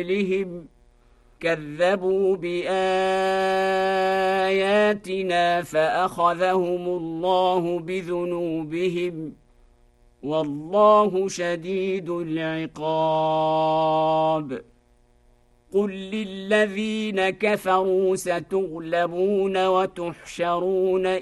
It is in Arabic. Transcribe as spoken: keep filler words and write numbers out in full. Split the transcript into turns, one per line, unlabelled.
قبلهم كذبوا بآياتنا فأخذهم الله بذنوبهم والله شديد العقاب قل للذين كفروا ستغلبون وتحشرون